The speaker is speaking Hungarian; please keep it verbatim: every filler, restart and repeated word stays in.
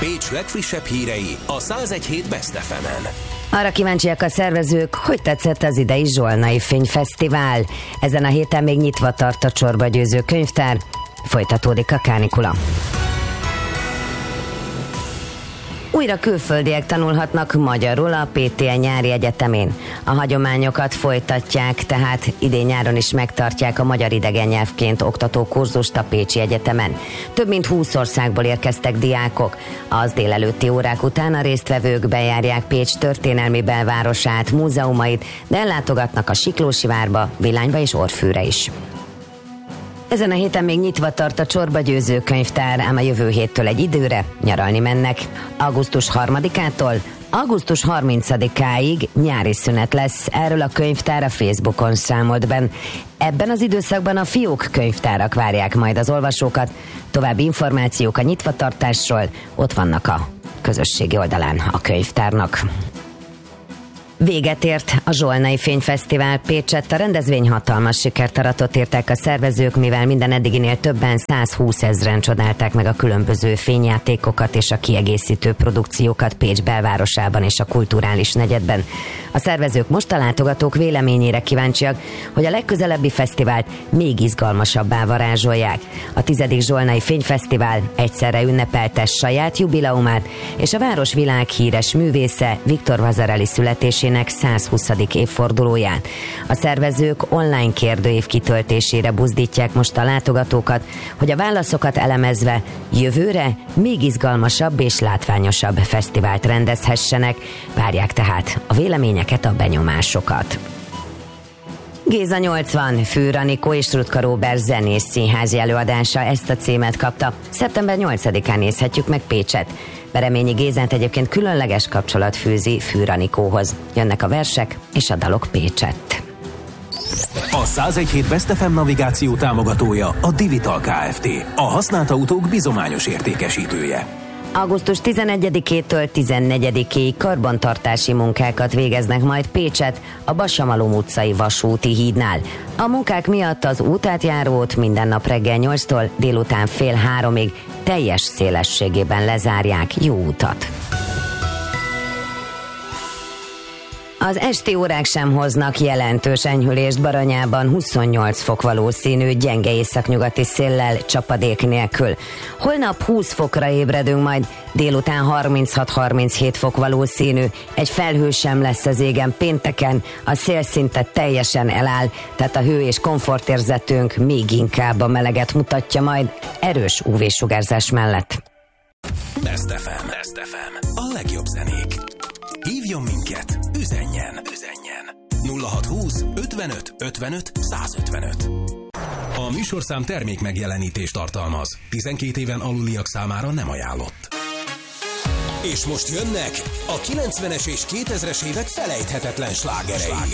Pécs legfrissebb hírei a száz egy hét Best ef emen. Arra kíváncsiak a szervezők, hogy tetszett az idei Zsolnai Fényfesztivál. Ezen a héten még nyitva tart a Csorba Győző Könyvtár. Folytatódik a kánikula. Újra külföldiek tanulhatnak magyarul a pé té e nyári egyetemén. A hagyományokat folytatják, tehát idén nyáron is megtartják a magyar idegen nyelvként oktató kurzust a Pécsi Egyetemen. Több mint húsz országból érkeztek diákok. Az délelőtti órák után a résztvevők bejárják Pécs történelmi belvárosát, múzeumait, de ellátogatnak a Siklósi várba, Villányba és Orfűre is. Ezen a héten még nyitva tart a Csorba Győző Könyvtár, ám a jövő héttől egy időre nyaralni mennek. augusztus harmadikától augusztus harmincadikáig nyári szünet lesz, erről a könyvtár a Facebookon számolt be. Ebben az időszakban a fiók könyvtárak várják majd az olvasókat. További információk a nyitvatartásról ott vannak a közösségi oldalán a könyvtárnak. Véget ért a Zsolnai Fényfesztivál Pécsett. A rendezvény hatalmas sikert aratott, értek a szervezők, mivel minden eddiginél többen százhúszezren csodálták meg a különböző fényjátékokat és a kiegészítő produkciókat Pécs belvárosában és a kulturális negyedben. A szervezők most a látogatók véleményére kíváncsiak, hogy a legközelebbi fesztivált még izgalmasabbá varázsolják. A tizedik Zsolnai Fényfesztivál egyszerre ünnepelte saját jubileumát és a város világhíres művésze Viktor Vasarely születésének százhuszadik évfordulóját. A szervezők online kérdőív kitöltésére buzdítják most a látogatókat, hogy a válaszokat elemezve jövőre még izgalmasabb és látványosabb fesztivált rendezhessenek. Várják tehát a véleményeket, a benyomásokat. Géza nyolcvan, Fűr Anikó és Rutka Róbert zenész színházi előadása ezt a címet kapta. szeptember nyolcadikán nézhetjük meg Pécset. Bereményi Gézát egyébként különleges kapcsolat fűzi Fűr Anikóhoz. Jönnek a versek és a dalok Pécsett. A száz egy hét Best ef em navigáció támogatója a Divital Kft. A használt autók bizományos értékesítője. augusztus tizenegyedikétől tizennegyedikéig karbantartási munkákat végeznek majd Pécsett a Basamalom utcai vasúti hídnál. A munkák miatt az útátjárót minden nap reggel nyolctól délután fél háromig teljes szélességében lezárják. Jó utat! Az esti órák sem hoznak jelentős enyhülést. Baranyában huszonnyolc fok valószínű, gyenge északnyugati széllel, csapadék nélkül. Holnap húsz fokra ébredünk, majd délután harminchat-harminchét fok valószínű. Egy felhő sem lesz az égen pénteken, a szél szinte teljesen eláll, tehát a hő és komfortérzetünk még inkább a meleget mutatja majd, erős ú vé-sugárzás mellett. Best ef em. Best ef em. A legjobb zenék. Hívjon minket, üzenjen, üzenjen. nulla hatszázhúsz ötvenöt ötvenöt százötvenöt. A műsorszám termék megjelenítést tartalmaz. tizenkét éven aluliak számára nem ajánlott. És most jönnek a kilencvenes és kétezres évek felejthetetlen slágerei.